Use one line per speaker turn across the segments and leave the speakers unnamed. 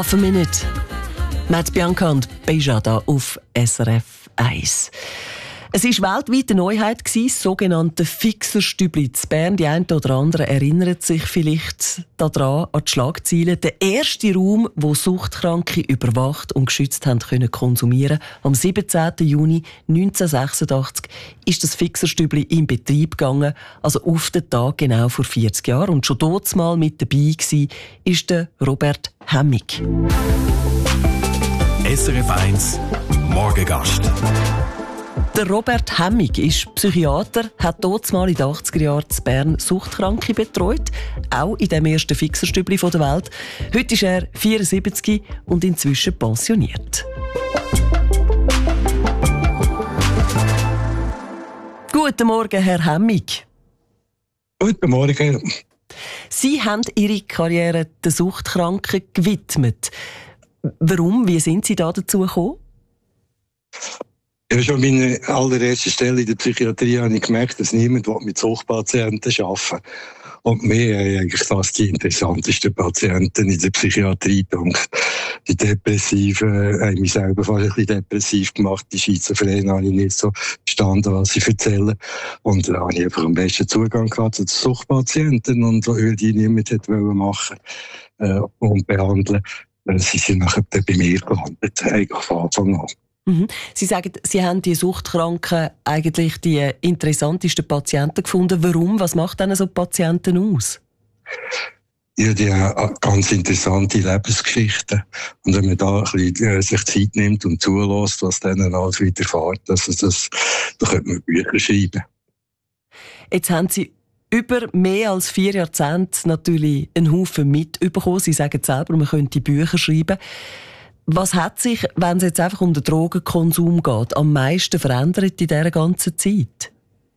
Half a Minute. Matt Bianca und Bejada auf SRF 1. Es war weltweit eine Neuheit, das sogenannte Fixerstübli in Bern. Die einen oder anderen erinnern sich vielleicht daran, an die Schlagzeilen. Der erste Raum, wo Suchtkranke überwacht und geschützt haben können konsumieren. Am 17. Juni 1986 ist das Fixerstübli in Betrieb gegangen, also auf den Tag genau vor 40 Jahren. Und schon dort mal mit dabei war, ist der Robert Hämmig.
SRF 1 Morgengast.
Der Robert Hämmig ist Psychiater, hat dort mal in den 80er Jahren in Bern Suchtkranke betreut, auch in dem ersten Fixerstübli der Welt. Heute ist er 74 und inzwischen pensioniert. Guten Morgen, Herr Hämmig.
Guten Morgen.
Sie haben Ihre Karriere den Suchtkranken gewidmet. Warum? Wie sind Sie da dazu gekommen?
Ja, schon meine allererste Stelle in der Psychiatrie habe ich gemerkt, dass niemand mit Suchtpatienten arbeiten will. Und wir haben eigentlich fast die interessantesten Patienten in der Psychiatrie. Die Depressiven haben mich selber fast ein bisschen depressiv gemacht. Die Schizophrenen habe ich nicht so verstanden, was sie erzählen. Und da habe ich einfach am besten Zugang gehabt zu den Suchtpatienten. Und weil die niemand machen und behandeln, sie sind nachher bei mir gelandet, eigentlich von Anfang an.
Sie sagen, Sie haben die Suchtkranken eigentlich die interessantesten Patienten gefunden. Warum? Was macht denn so Patienten aus?
Ja, die haben ganz interessante Lebensgeschichten. Und wenn man da ein bisschen sich Zeit nimmt und zulässt, was denen alles widerfährt, da könnte man Bücher schreiben.
Jetzt haben Sie über mehr als 4 Jahrzehnte natürlich einen Haufen mitbekommen. Sie sagen selber, man könnte Bücher schreiben. Was hat sich, wenn es jetzt einfach um den Drogenkonsum geht, am meisten verändert in dieser ganzen Zeit?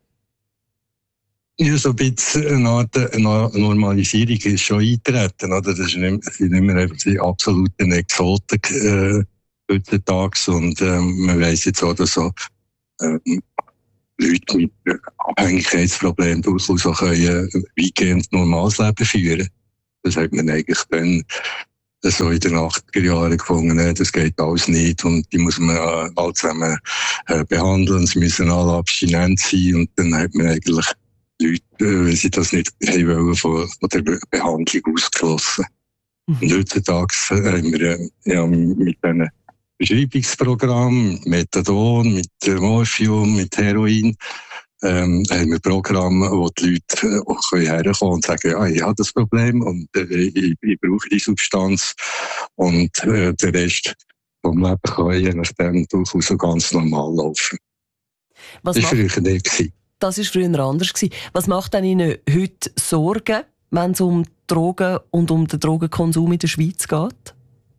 Ja, so ein bisschen eine Art Normalisierung ist schon eingetreten, oder? Das sind nicht mehr einfach die absoluten Exoten heutzutage. Und man weiss jetzt auch, dass so Leute mit Abhängigkeitsproblemen durchaus auch weitgehend normales Leben führen. Das hat man eigentlich dann so in den 80er Jahren gefunden, das geht alles nicht und die muss man alle zusammen behandeln, sie müssen alle abstinent sein und dann hat man eigentlich Leute, wenn sie das nicht wollen, von der Behandlung ausgeschlossen. Und heutzutage haben wir mit diesen Beschreibungsprogrammen, mit Methadon, mit Morphium, mit Heroin, haben wir Programme, wo die Leute auch herkommen und sagen, ich habe das Problem und ich brauche die Substanz und der Rest vom Leben kann je nachdem durchaus so ganz normal laufen. Das war früher nicht.
Das war früher anders. Was macht denn Ihnen heute Sorgen, wenn es um Drogen und um den Drogenkonsum in der Schweiz geht?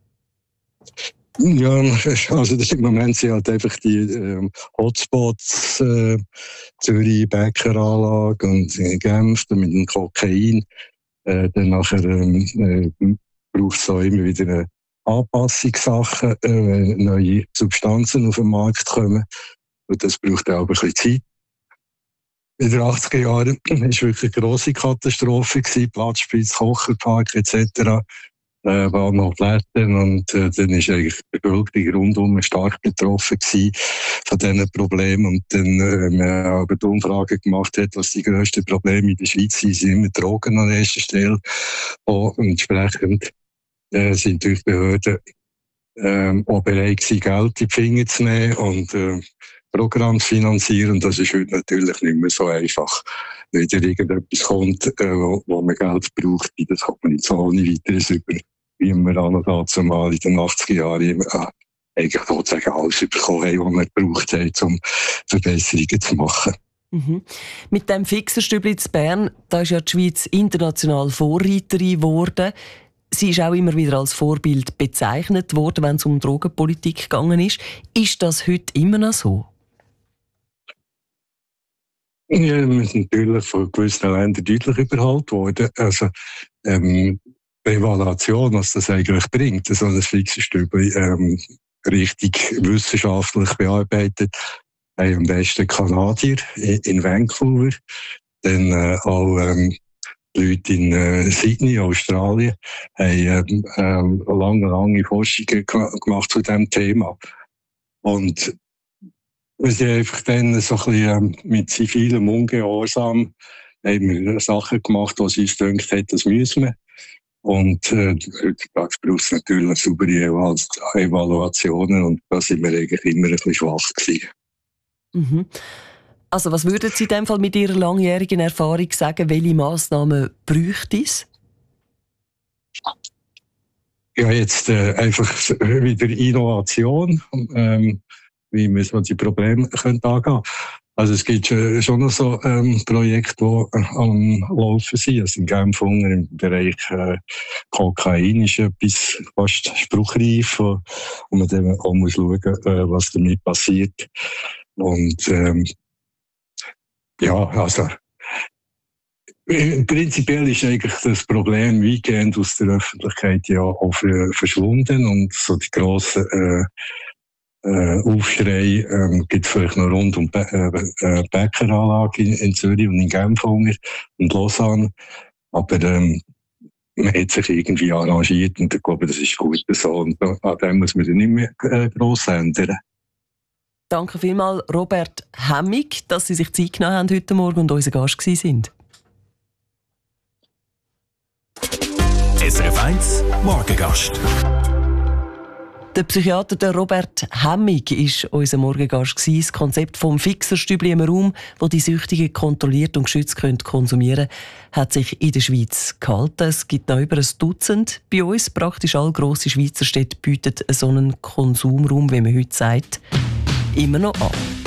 Ja, also im Moment sind halt einfach die Hotspots, Zürich, Bäckeranlage und Genf mit dem Kokain. Dann nachher braucht es auch immer wieder Anpassungssachen, wenn neue Substanzen auf den Markt kommen. Und das braucht auch ein bisschen Zeit. In den 80er Jahren war wirklich eine grosse Katastrophe, Platzspitz, Kocherpark etc. Bahnhof-Läden und dann ist eigentlich die Bevölkerung rundum stark betroffen gewesen von diesen Problemen und dann, wenn man aber die Umfrage gemacht hat, was die grössten Probleme in der Schweiz sind, sind immer Drogen an erster Stelle und entsprechend sind durch die Behörden auch bereit gewesen, Geld in die Finger zu nehmen und Programme zu finanzieren und das ist heute natürlich nicht mehr so einfach. Wenn da irgendetwas kommt, wo man Geld braucht, das kommt man nicht so ohne weiteres über, wie wir dazu mal in den 80er Jahren eigentlich sozusagen alles bekommen haben, was wir gebraucht haben, um Verbesserungen zu machen.
Mit dem Fixerstübli in Bern, da ist ja die Schweiz international Vorreiterin geworden. Sie ist auch immer wieder als Vorbild bezeichnet worden, wenn es um Drogenpolitik gegangen ist. Ist das heute immer noch so?
Ja, wir sind natürlich von gewissen Ländern deutlich überholt worden. Also, die Evaluation, was das eigentlich bringt, so ein Fixerstübli, richtig wissenschaftlich bearbeitet, haben am besten Kanadier in Vancouver, dann auch Leute in Sydney, Australien, haben lange Forschungen gemacht zu diesem Thema. Und wir sind einfach dann so ein bisschen mit zivilem Ungehorsam haben wir Sachen gemacht, die sie uns gedacht hat, das müssen wir. Und heutzutage braucht es natürlich saubere Evaluationen und da sind wir eigentlich immer ein bisschen schwach gewesen.
Mhm. Also was würden Sie in dem Fall mit Ihrer langjährigen Erfahrung sagen, welche Massnahmen bräuchte es?
Ja, jetzt einfach wieder Innovation, wie müssen wir die Probleme angehen können. Also es gibt schon noch so Projekte, die am Laufen sind. Also in Genf im Bereich Kokain ist etwas fast spruchreif, wo man dann auch muss schauen, was damit passiert. Und ja, also prinzipiell ist eigentlich das Problem weitgehend aus der Öffentlichkeit ja auch verschwunden und so die grossen Aufschrei gibt es vielleicht noch rund um die Bäckeranlage in Zürich und in Genf und Lausanne. Aber man hat sich irgendwie arrangiert und ich glaube, das ist gut so. Und an dem muss man dann nicht mehr gross ändern.
Danke vielmals, Robert Hemmig, dass Sie sich Zeit genommen haben heute Morgen und unser Gast waren.
SRF 1 Morgengast.
Der Psychiater Robert Hemmig war unser Morgengast. Das Konzept vom Fixerstübli im Raum, wo die Süchtigen kontrolliert und geschützt konsumieren können, hat sich in der Schweiz gehalten. Es gibt noch über ein Dutzend. Bei uns praktisch alle grossen Schweizer Städte bieten so einen Konsumraum, wie man heute sagt, immer noch an.